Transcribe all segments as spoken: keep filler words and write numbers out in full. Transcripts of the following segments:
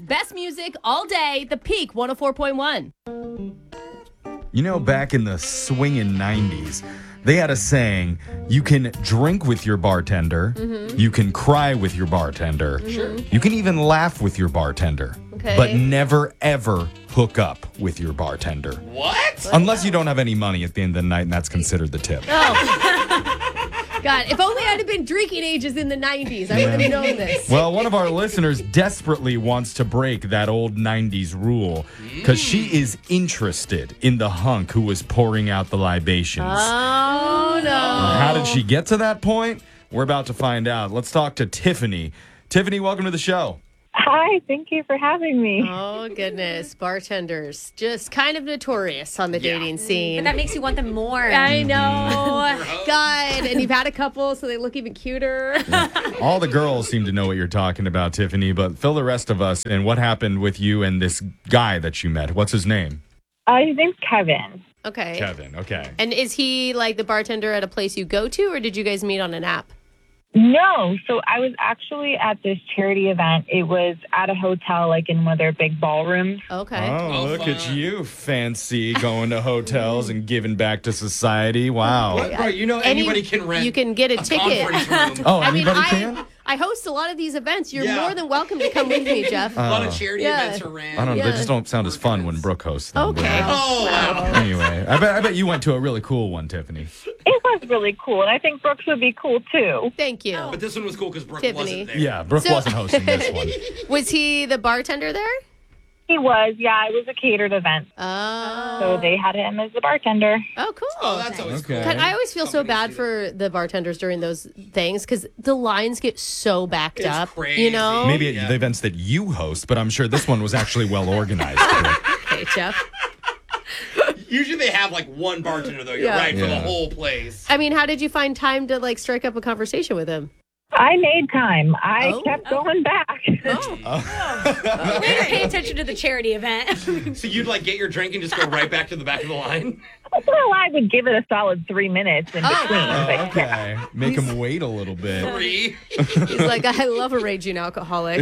Best music all day, The Peak one oh four point one. You know, back in the swinging nineties, they had a saying, you can drink with your bartender, mm-hmm. you can cry with your bartender, Mm-hmm. you can even laugh with your bartender, okay. but never, ever hook up with your bartender. What? Unless you don't have any money at the end of the night, and that's considered the tip. Oh. God, if only I'd have been drinking ages in the nineties, I would have known this. Well, one of our listeners desperately wants to break that old nineties rule because she is interested in the hunk who was pouring out the libations. Oh, no. How did she get to that point? We're about to find out. Let's talk to Tiffany. Tiffany, welcome to the show. Hi, thank you for having me. Oh, goodness. Bartenders, just kind of notorious on the Yeah. dating scene. But that makes you want them more. I know. God, and you've had a couple, so they look even cuter. All the girls seem to know what you're talking about, Tiffany, but fill the rest of us in. What happened with you and this guy that you met? What's his name? Uh, his name's Kevin. Okay. Kevin, okay. And is he like the bartender at a place you go to, or did you guys meet on an app? No, so I was actually at this charity event. It was at a hotel, like in one of their big ballrooms. Okay. Oh, Oh, look fun. at you, fancy, going to hotels and giving back to society. Wow. What, bro? You know Any- anybody can rent You can get a, a ticket. conference room. Oh, I mean, anybody I, can? I host a lot of these events. You're Yeah. more than welcome to come with me, Jeff. a lot Oh. of charity Yeah. events are ran. I don't know. They Yeah. just don't sound as fun when Brooke hosts them. Okay. Oh, wow. Anyway, I bet, I bet you went to a really cool one, Tiffany. It was really cool, and I think Brooks would be cool too. Thank you. But this one was cool because Brooke Tiffany. wasn't there. Yeah, Brooke So- wasn't hosting this one. Was he the bartender there? He was, yeah, it was a catered event. Oh. So they had him as the bartender. Oh, cool. Oh, that's always Okay. cool. God, I always feel so Companies bad do for the bartenders during those things because the lines get so backed It's up. crazy. You know? Maybe at Yeah. the events that you host, but I'm sure this one was actually well organized. Okay, Jeff. Usually they have like one bartender though. You're Yeah. right for the Yeah. whole place. I mean, how did you find time to like strike up a conversation with him? I made time. I Oh. kept going back. Way to pay attention to the charity event. So you'd like get your drink and just go right back to the back of the line. Well, I would give it a solid three minutes in between. Oh, but okay. Make him wait a little bit. Three. He's like, I love a raging alcoholic.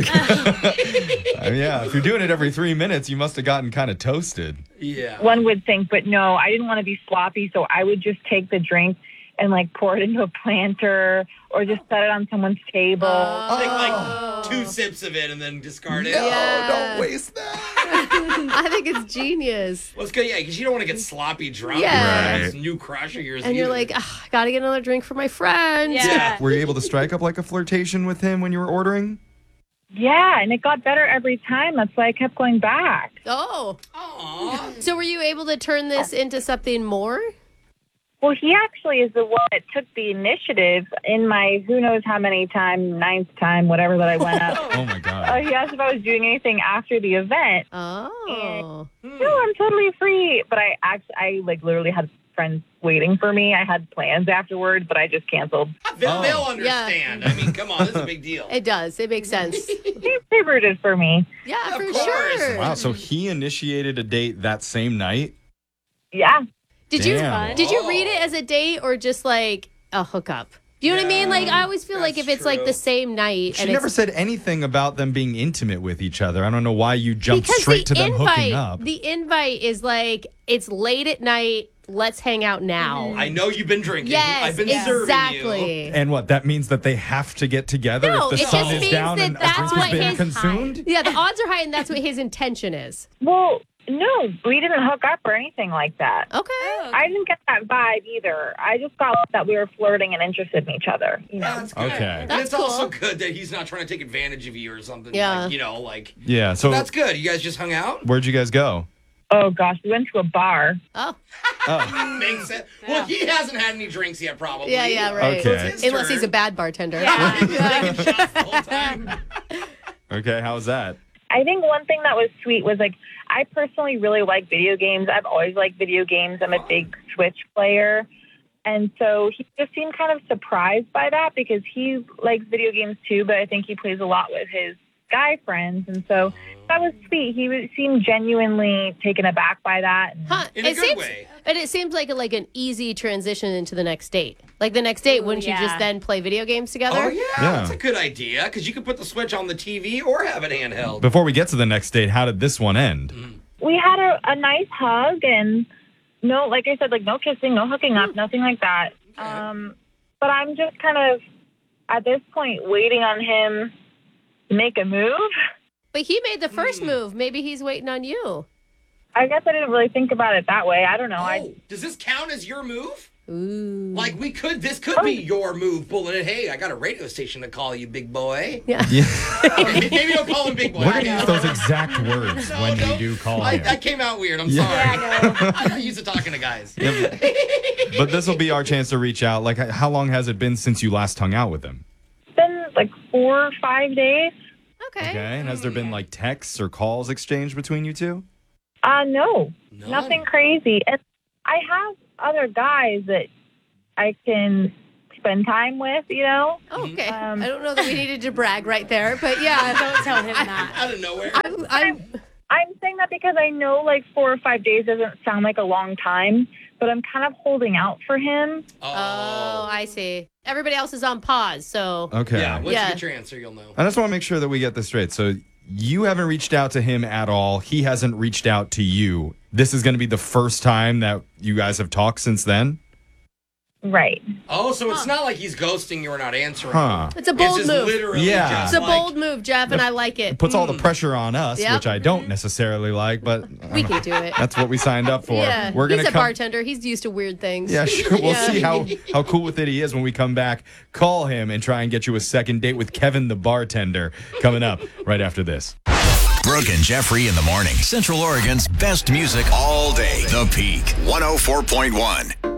Uh, yeah, if you're doing it every three minutes, you must have gotten kind of toasted. Yeah. One would think, but no, I didn't want to be sloppy, so I would just take the drink and like pour it into a planter or just set it on someone's table. Take like Oh. two sips of it and then discard it. No, Yeah. don't waste that. I think it's genius. Well, it's good, yeah, because you don't want to get sloppy drunk. Yeah. with Right. this new crush of yours. And you're either. like, "Ugh, I gotta get another drink for my friend. Yeah. Were you able to strike up like a flirtation with him when you were ordering? Yeah, and it got better every time. That's why I kept going back. Oh. Aw. So were you able to turn this into something more? Well, he actually is the one that took the initiative in my who knows how many time, ninth time, whatever that I went up. Oh my Uh, God. he asked if I was doing anything after the event. Oh. No, I'm totally free. But I actually, I like literally had friends waiting for me. I had plans afterwards, but I just canceled. They'll, Oh. they'll understand. I mean, come on, this is a big deal. It does. It makes sense. They, they rooted for me. Yeah, Of for course. sure. Wow, so he initiated a date that same night? Yeah. Did you Damn. did you read it as a date or just like a hookup? Do you know what I mean? Like I always feel like that's if it's like true. the same night She and never it's said anything about them being intimate with each other. I don't know why you jumped because straight the to them invite, hooking up. the invite is like it's late at night. Let's hang out now. I know you've been drinking. Yes, I've been serving you. exactly. And what, that means that they have to get together No, if the it sun just is means down that and a that's drink what has been his- consumed? Yeah, the odds are high, and that's what his intention is. Well, no, we didn't hook up or anything like that. Okay. I didn't get that vibe either. I just got that we were flirting and interested in each other. You know? That's good. Okay. And That's it's also cool. good that he's not trying to take advantage of you or something. Yeah. Like, you know, like, Yeah, so that's good. You guys just hung out? where'd you guys go? Oh gosh, we went to a bar. Oh, Oh, Makes sense. Well, he hasn't had any drinks yet, probably. yeah, yeah, right. Okay. It's his Unless he's a turn. bad bartender. Yeah, he's taking shots the whole time. okay, how was that? I think one thing that was sweet was like I personally really like video games. I've always liked video games. I'm a big Switch player. And so he just seemed kind of surprised by that because he likes video games too, but I think he plays a lot with his guy friends. And so that was sweet. He was, seemed genuinely taken aback by that. Huh. In a it good seems, way. And it seems like a, like an easy transition into the next date. Like the next date, wouldn't yeah. you just then play video games together? Oh, yeah, Yeah. that's a good idea, because you could put the Switch on the T V or have it handheld. Before we get to the next date, how did this one end? We had a, a nice hug and no, like I said, like no kissing, no hooking up, nothing like that. Um, but I'm just kind of, at this point, waiting on him to make a move. But he made the first Hmm. move. Maybe he's waiting on you. I guess I didn't really think about it that way. I don't know. Oh, I does this count as your move? Ooh. Like, we could, this could be your move, pulling it. Hey, I got a radio station to call you, big boy. Yeah. Yeah. Okay, maybe don't call him big boy. We're going to I use know. those exact words No, when no. we do call I, him. that came out weird. I'm Yeah. sorry. I'm not used to talking to guys. Yeah, but- but this will be our chance to reach out. Like, h- how long has it been since you last hung out with him? It's been like four or five days. Okay. Okay. And has there been like texts or calls exchanged between you two? Uh, no, None? nothing crazy. And I have other guys that I can spend time with, you know? Okay. Um, I don't know that we needed to brag right there, but yeah. Don't tell him that. Out of nowhere. I'm, I'm, I'm saying that because I know like four or five days doesn't sound like a long time, but I'm kind of holding out for him. oh, I see. Everybody else is on pause, so. Okay. Yeah, once Yeah. you get your answer, you'll know. I just want to make sure that we get this straight. So you haven't reached out to him at all. He hasn't reached out to you. This is going to be the first time that you guys have talked since then? Right. Oh, so it's not like he's ghosting you or not answering. Huh. It's a bold it's just move. literally Yeah. just It's a like- bold move, Jeff, and I like it. It puts all the pressure on us, Yep. which I don't necessarily like, but We can do it. that's what we signed up for. Yeah, We're gonna he's a come. bartender. He's used to weird things. Yeah, sure. We'll Yeah. see how, how cool with it he is when we come back. Call him and try and get you a second date with Kevin the bartender coming up right after this. Brooke and Jeffrey in the morning. Central Oregon's best music all day. The Peak one oh four point one.